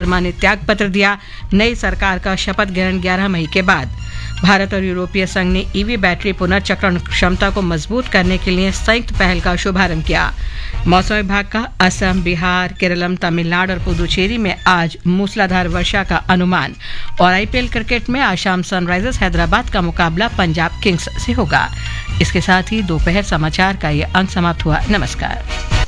शर्मा ने त्याग पत्र दिया। नई सरकार का शपथ ग्रहण 11 मई के बाद। भारत और यूरोपीय संघ ने ईवी बैटरी पुनर्चक्रण क्षमता को मजबूत करने के लिए संयुक्त पहल का शुभारंभ किया। मौसम विभाग का असम, बिहार, केरलम, तमिलनाडु और पुदुचेरी में आज मूसलाधार वर्षा का अनुमान। और आईपीएल क्रिकेट में आज शाम सनराइजर्स हैदराबाद का मुकाबला पंजाब किंग्स से होगा। इसके साथ ही दोपहर समाचार का ये अंक समाप्त हुआ। नमस्कार।